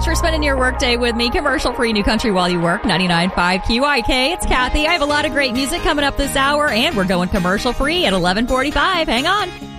much for spending your workday with me. Commercial-free New Country while you work. 99.5 QIK. It's Kathy. I have a lot of great music coming up this hour, and we're going commercial-free at 11:45. Hang on.